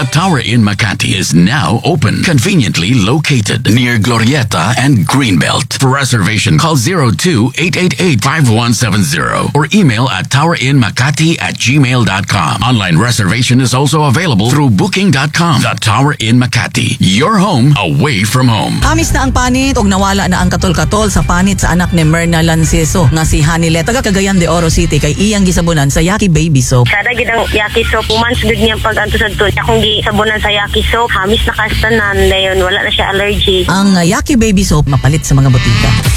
The Tower Inn Makati is now open, conveniently located near Glorieta and Greenbelt. For reservation, call 02-888-5170 or email at towerinmakati@gmail.com. Online reservation is also available through booking.com. The Tower Inn Makati, your home away from home. Amis na ang panit og nawala na ang katol-katol sa panit sa anak ni Myrna Lanceso nga si Hanilet taga Cagayan de Oro City kay iyang gisabunan sa Yaki Baby Soap. Sada gid ang Yaki Soap, months gud niya pag anto sa tun. Akong gisabunan sa Yaki Soap, hamis na kastanan dayon, wala na siya allergy. Ang Yaki Baby Soap mapalit sa mga botika.